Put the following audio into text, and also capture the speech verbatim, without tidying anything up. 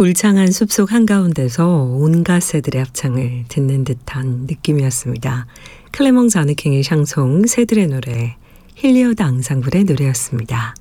울창한 숲속 한가운데서 온갖 새들의 합창을 듣는 듯한 느낌이었습니다. 클레몽 자느킹의 샹송 새들의 노래, 힐리어드 앙상블의 노래였습니다.